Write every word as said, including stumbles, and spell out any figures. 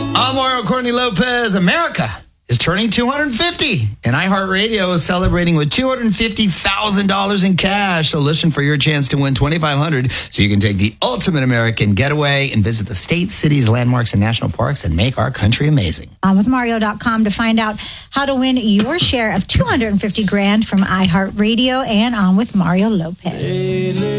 I'm Mario Courtney Lopez. America is turning two hundred fifty, and iHeartRadio is celebrating with two hundred fifty thousand dollars in cash. So listen for your chance to win twenty-five hundred dollars so you can take the ultimate American getaway and visit the state, cities, landmarks, and national parks and make our country amazing. On with Mario dot com to find out how to win your share of two hundred fifty grand from iHeartRadio and On with Mario Lopez.